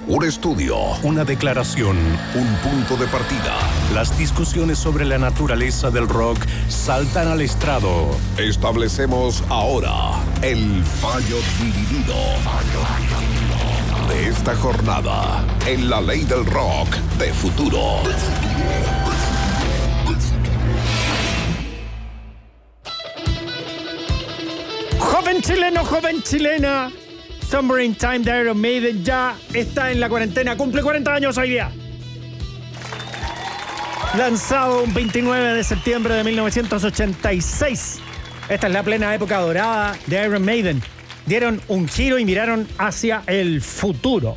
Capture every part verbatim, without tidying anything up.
Un estudio, una declaración, un punto de partida. Las discusiones sobre la naturaleza del rock saltan al estrado. Establecemos ahora el fallo dividido de esta jornada en la ley del rock de futuro. Joven chileno, joven chilena, Somewhere in Time de Iron Maiden ya está en la cuarentena, cumple cuarenta años hoy día. Lanzado un veintinueve de septiembre de mil novecientos ochenta y seis. Esta es la plena época dorada de Iron Maiden. Dieron un giro y miraron hacia el futuro,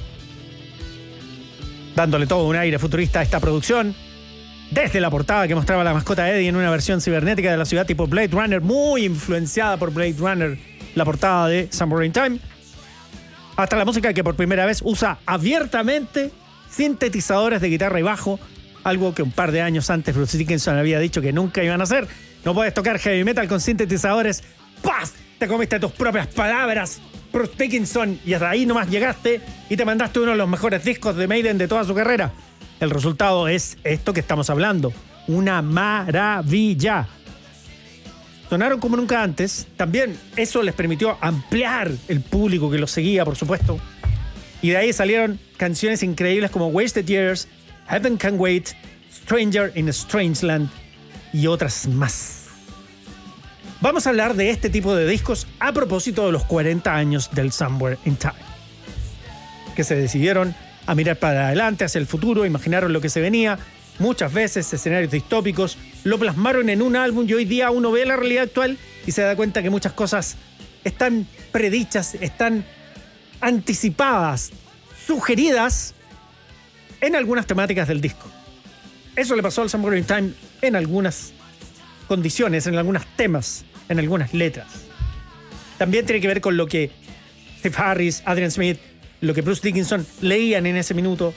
dándole todo un aire futurista a esta producción. Desde la portada que mostraba la mascota Eddie en una versión cibernética de la ciudad tipo Blade Runner, muy influenciada por Blade Runner, la portada de Somewhere in Time, hasta la música que por primera vez usa abiertamente sintetizadores de guitarra y bajo, algo que un par de años antes Bruce Dickinson había dicho que nunca iban a hacer. No puedes tocar heavy metal con sintetizadores. ¡Paz! Te comiste tus propias palabras, Bruce Dickinson, y hasta ahí nomás llegaste y te mandaste uno de los mejores discos de Maiden de toda su carrera. El resultado es esto que estamos hablando. Una maravilla. Sonaron como nunca antes. También eso les permitió ampliar el público que los seguía, por supuesto. Y de ahí salieron canciones increíbles como Wasted Years, Heaven Can Wait, Stranger in a Strange Land y otras más. Vamos a hablar de este tipo de discos a propósito de los cuarenta años del Somewhere in Time, que se decidieron a mirar para adelante, hacia el futuro, imaginaron lo que se venía, muchas veces escenarios distópicos, lo plasmaron en un álbum y hoy día uno ve la realidad actual y se da cuenta que muchas cosas están predichas, están anticipadas, sugeridas en algunas temáticas del disco. Eso le pasó al Somewhere in Time en algunas condiciones, en algunos temas, en algunas letras. También tiene que ver con lo que Steve Harris, Adrian Smith, lo que Bruce Dickinson leían en ese minuto.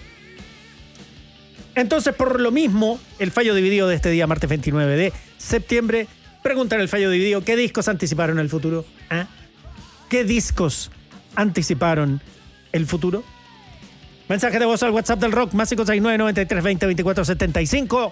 Entonces, por lo mismo, el fallo dividido de este día, martes veintinueve de septiembre, preguntan el fallo dividido: ¿qué discos anticiparon el futuro? ¿Ah? ¿Qué discos anticiparon el futuro? Mensaje de voz al WhatsApp del rock, más cinco seis nueve, nueve tres dos cero, dos cuatro siete cinco.